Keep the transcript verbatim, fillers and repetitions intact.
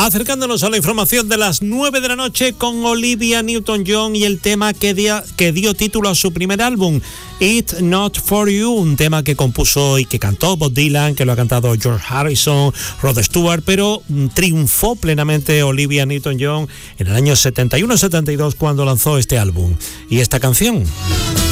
Acercándonos a la información de las nueve de la noche con Olivia Newton-John y el tema que dio, que dio título a su primer álbum, It's Not For You, un tema que compuso y que cantó Bob Dylan, que lo ha cantado George Harrison, Rod Stewart, pero triunfó plenamente Olivia Newton-John en el año setenta y uno setenta y dos cuando lanzó este álbum y esta canción.